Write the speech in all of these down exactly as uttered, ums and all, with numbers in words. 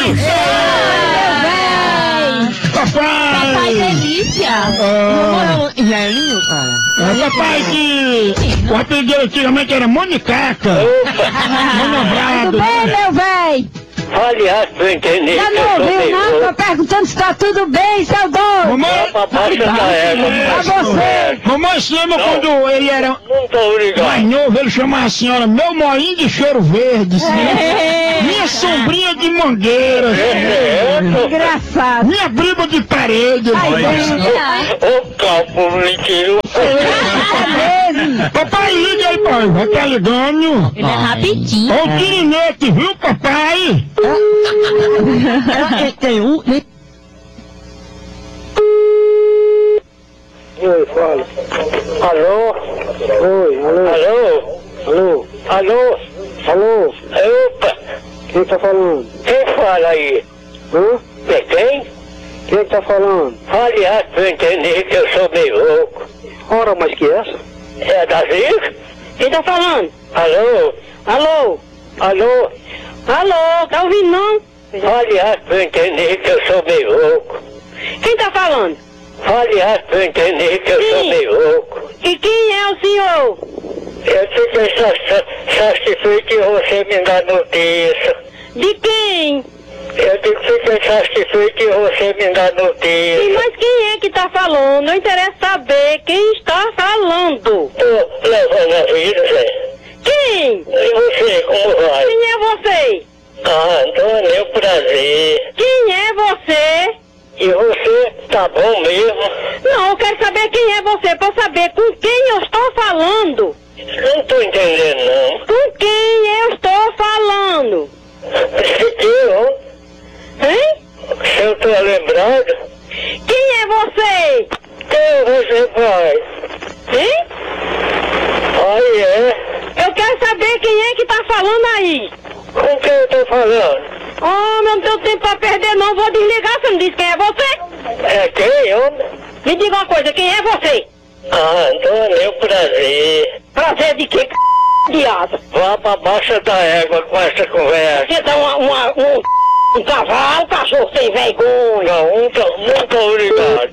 Papai! Papai delícia! Ah, Velhinho, cara. ah, papai que o apelido dele antigamente era Monicaca. Manobrado. Tudo bem, meu véi? Aliás, tu entendeu? Já não ouviu, não? Tô perguntando se tá tudo bem, seu doido. Mamãe, Pra baixa da égua. É você. mamãe se lembra quando ele era Não tô mais ligado. novo, ele chamava a senhora meu moinho de cheiro verde. É. Minha sombrinha de mangueira. É, Engraçado. Minha briga de parede. Ai, bem. ô calpo mentiro. É mesmo. Papai, liga aí, pai. Vai tá ligando. Ele é rapidinho. Ó o tirinete, viu, papai? Tem um... Oi, fala. Alô? Oi, alô? Alô? Alô? Alô? Alô? Opa! Quem tá falando? Quem fala aí? Hã? É quem? Quem tá falando? Aliás, tu entender que eu sou meio louco. Ora, mas que é essa? É da Zica? Quem tá falando? Alô? Alô? Alô? Alô? Tá ouvindo, não? Aliás, tu entender que eu sou meio louco. Quem tá falando? Aliás, tu entender que eu sou Sim. meio louco. E quem é o senhor? Eu fiquei sa- sa- satisfeito de você me dar notícia. De quem? Eu digo que fiquei satisfeito de você me dar Sim, notícia. mas quem é que tá falando? Não interessa saber quem está falando. Tô levando a vida, Zé. Quem? E você, como vai? Quem é você? Ah, então é meu prazer. Quem é você? E você, tá bom mesmo? Não, eu quero saber quem é você, pra eu saber com quem eu estou falando. Não tô entendendo, não. Com quem eu estou falando? Eu, Hein? se eu tô lembrado, Quem é você? quem você faz? Hein? Aí é, Eu quero saber quem é que tá falando aí. com quem eu tô falando? Oh, não tenho tempo pra perder não, vou desligar, você não disse quem é você? É quem, homem? Me diga uma coisa, quem é você? Ah, então é meu prazer. Prazer de quê, c... de asa? Vá pra baixa da égua com essa conversa. Você dá uma, uma, um, um cavalo, cachorro sem vergonha. Não, muito, muito obrigado.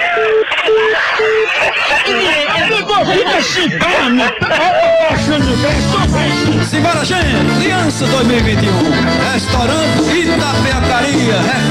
Fica assim, calma. Olha achando bem, só faz. Simbora, gente! Criança dois mil e vinte e um. Restaurante Itapeacaria.